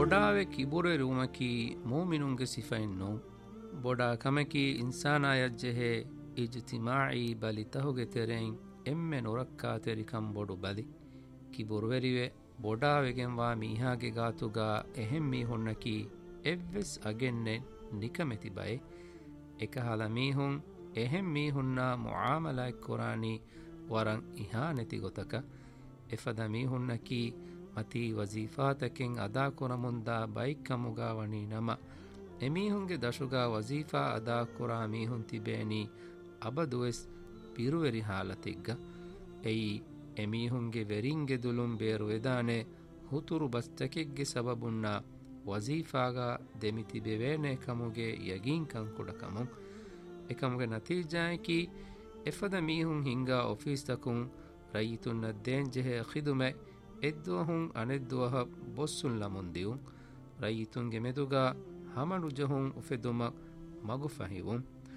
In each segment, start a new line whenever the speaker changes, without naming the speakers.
ಬೊಡಾವೆ ಕಿಬುರೆ ರೂಮಕಿ ಮೂಮಿನುಂಗೆ ಸಿಫೈನ್ನು ಬೊಡಾ ಕಮಕಿ ಇನ್ಸಾನಾಯಜ್ಜೆಹೆ ಇಜ್ತಿಮಾಯಿ ಬಲಿ ತಹುಗೆ ತೆರೆಯಿಂ ಎಮ್ಮೆ ನೊರಕ್ಕಾ ತೆರಿಕಂ ಬೊಡು ಬಲಿ ಕಿಬುರುವೆರಿವೆ ಬೊಡಾವೆಗೆಂವಾ ಮೀಹಾಗೆ ಗಾತುಗಾ ಎಹೆಂ ಮೀಹುನ್ನಕಿ ಎವ್ವೆಸ್ ಅಗೆನ್ನೆ ನಿಕಮೆತಿ ಬಯೆ ಎಕಹಲ ಮೀಹುಂ ಎಹೆಂ ಮೀಹುನ್ನಾ ಮುಆಮಲಾಯ್ ಕುರಾನಿ ವರಂ ಇಹಾನೆತಿ ಗೊತಕ ಎಫದ ಮೀಹುನ್ನಕಿ ಮತಿ ವಜೀಫಾತಕೆಂ ಅದಾ ಕುರಮುಂದಾ ಬೈಕ್ಕಮುಗಾ ವಣಿ ನಮ ಎಮೀಹುಂಗೆ ದಶುಗಾ ವಜೀಫಾ ಅದಾ ಕುರಾ ಮೀಹುಂ ತಿಬೇನಿ ಅಬದುವೆಸ್ ಪಿರುವೆರಿ ಹಾಲತಿಗ್ಗ ಎಯಿ ಎಮೀಹುಂಗೆ ವೆರಿಂಗೆ ದುಲುಂ ಬೇರು ವೆದಾನೆ ಹುತುರು ಬಸ್ತಕೆಗ್ಗೆ ಸಬಬುನ್ನ ವಜೀಫಾಗ ದೆಮಿತಿ ಬೆವೇನೆ ಕಮುಗೆ ಯಗೀನ್ ಕಂಕುಡಕಮು ಎಕಮುಗೆ ನತೀಜಾಯಕಿ ಎಫದ ಮೀಹುಂ ಹಿಂಗಾ ಆಫೀಸ್ ತಕುಂ ರೈತುನ್ನ ದೇಂಜೆಹೆ ಖಿದುಮೆ ಎದ್ದುವಹುಂ ಅನೆದ್ದುವಹ ಬೊಸ್ಸುನ್ ಲಮುಂದಿಯುಂ ರೈತುಂಗೆ ಮೆದುಗಾ ಹಮನುಜಹುಂ ಉಫೆದುಮ ಮಗು ಫಹಿವುಂ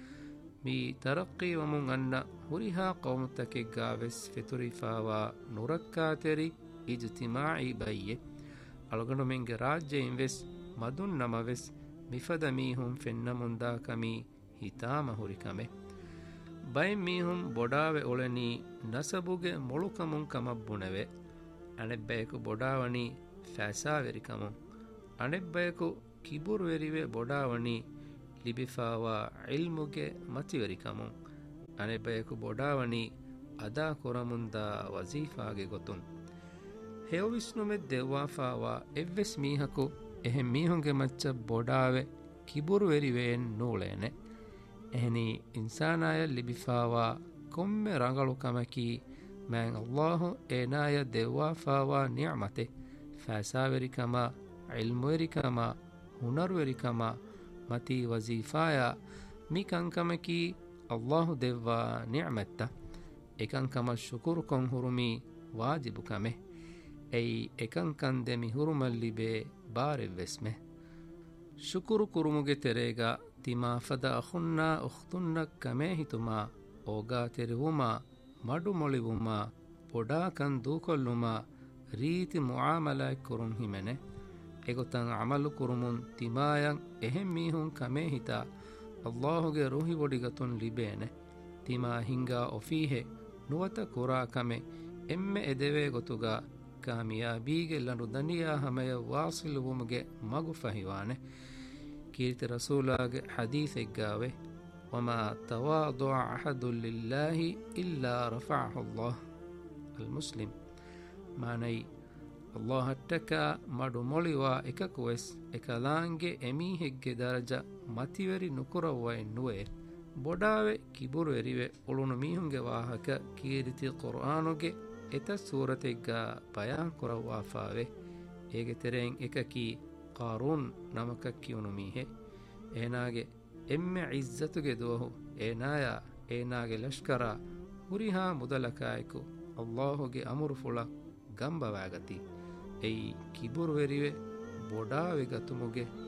ಮೀ ತರಕ್ಕಿ ವಮುಂ ಅನ್ನ ಹುರಿಹಾ ಕೌಮುತಕೆಗ್ಗಾವೆಸ್ ಫೆತುರಿಫಾವಾ ನುರಕ್ಕಾತೆರಿ ಇಜ್ತಿಮಾಯಿ ಬಯ್ಯೆ ಅಳಗಣುಮೆಂಗೆ ರಾಜ್ಯೆಂವೆಸ್ ಮದುನ್ ನಮವೆಸ್ ಮಿಫದ ಮೀಹುಂ ಫೆನ್ನ ಮುಂದಾಕಮಿ ಹಿತಾಮ ಹುರಿಕಮೆ ಬೈಂ ಮೀಹುಂ ಬೊಡಾವೆ ಒಳನಿ ನಸಬುಗೆ ಮೊಳುಕಮುಂ ಕಮಬ್ಬುಣವೆ ಅಣೆಬ್ಬಯಕು ಬೊಡಾವಣಿ ಫ್ಯಾಸಾವೆರಿಕಮುಂ ಅಣೆಬ್ಬಯಕು ಕಿಬುರುವೆರಿವೆ ಬೊಡಾವಣಿ ಲಿಬಿಫಾವಾ ಇಲ್ಮುಗೆ ಮತಿವೆರಿಕಮುಂ ಅಣೆಬ್ಬಯಕು ಬೊಡಾವಣಿ ಅದಾ ಕೊರಮುಂದ ವಜೀಫಾಗೆ ಗೊತ್ತುಂ ಹೇವಿಸ್ನುಮೆ ದೆವ್ವಾಫಾವಾ ಎವ್ವೆಸ್ ಮೀಹಕು ಎಹೆಂ ಮೀಹುಂಗೆ ಮಚ್ಚ ಬೊಡಾವೆ ಕಿಬುರುವೆರಿವೆಯನ್ ನೂಳೇನೆ ಎಹನಿ ಇನ್ಸಾನಾಯ ಲಿಬಿಫಾವಾ ಕೊಮ್ಮೆ ರಂಗಳು ಕಮಕಿ ಮ್ಯಾಂಗ್ ಅಲ್ಲಾಹು ಏನಾಯ ದೆವ್ವಾಫಾವಾ ನಿಅಮತೆ ಫ್ಯಾಸಾವೆರಿಕಮ ಇಲ್ಮುವೆರಿಕಮ ಹುನರ್ವೆರಿಕಮ ಮತಿ ವಜೀಫಾಯ ಮಿ ಕಂಕಮಕಿ ಅಲ್ಲಾಹು ದೆವ್ವಾ ನಿಅಮತ್ತ ಎಕಂಕಮ ಶುಕುರು ಕೊಂ ಹುರುಮಿ ವಾಜಿಬು ಕಮೆ ಎಯಿ ಎಕಂಕಂದೆ ಮಿ ಹುರುಮಲ್ಲಿಬೆ ಬಾರೆವ್ವೆಸ್ಮೆ ಶುಕುರು ಕುರುಮುಗೆ ತೆರೆಗ ತಿಮಾ ಫದ ಅಖುನ್ನ ಉಖ್ತುನ್ನ ಕಮೆ ಹಿತುಮಾ ಓಗಾ ತೆರೆವುಮಾ ಮಡು ಮೊಳಿವುಮಾ ಪೊಡಾ ಕನ್ ದೂಕೊಲ್ಲುಮಾ ರೀತಿ ಮುಆಮಲಾಯ್ ಕುರುಂ ಹಿಮೆನೆ ಎಗೊತಂ ಅಮಲು ಕುರುಮುನ್ ತಿಮಾಯಂ ಎಹೆಂ ಮೀಹುಂ ಕಮೆ ಹಿತಾ ಅಲ್ಲಾಹುಗೆ ರೂಹಿ ಒಡಿಗತುನ್ ಲಿಬೇನೆ ತಿಮಾ ಹಿಂಗಾ ಒಫೀಹೆ ನುವತ ಕುರಾ ಕಮೆ ಎಮ್ಮೆ ಎದೆವೆ ಗೊತುಗ ಕಾಮಿಯಾಬೀಗೆ ಲನು ದನಿಯಾ ಹಮೆಯ ವಾಸಿಲುವುಮುಗೆ ಮಗು ಫಹಿವಾನೆ ಕೀರ್ತಿ ರಸೂಲಾಗೆ ಹದೀಸೆಗ್ಗಾವೆ ವಮಾ ತವಾದುಅ ಅಹದುನ್ ಲಿಲ್ಲಾಹಿ ಇಲ್ಲಾ ರಫಅಹು ಅಲ್ಲಾಹ್ ಅಲ್ ಮುಸ್ಲಿಮ್ ಮಾನೈ ಅಲ್ಲಾಹಟ್ಟಕ ಮಡು ಮೊಳಿವಾ ಎಕಕುವೆಸ್ ಎಕಲಾಂಗೆ ಎಮೀಹೆಗ್ಗೆ ದರಜ ಮತಿವೆರಿ ನುಕುರವ್ವೈ ನುವೆ ಬೊಡಾವೆ ಕಿಬುರು ಎರಿವೆ ಉಳುನು ಮೀಹುಂಗೆ ವಾಹಕ ಕೀರಿತಿ ಕುರ್ಆನುಗೆ ಎತ ಸೂರತೆಗ್ಗ ಬಯಾನ್ ಕುರವ್ವಾಫಾವೆ ಏಗೆ ತೆರೆಯಂ ಎಕಕಿ ಕಾರೂನ್ ನಮಕಕ್ಕಿಯುನು ಮೀಹೆ ಏನಾಗೆ ಎಮ್ಮೆ ಇಜ್ಜತುಗೆ ದೋಹು ಏನಾಯ ಏನಾಗೆ ಲಷ್ಕರ ಹುರಿಹಾ ಮುದಲಕಾಯಕು ಅಲ್ಲಾಹುಗೆ ಅಮುರು ಫುಳ ಗಂಬವಾಗತಿ ಎಯಿ ಕಿಬುರುವೆರಿವೆ ಬೊಡಾವೆ ಗತುಮುಗೆ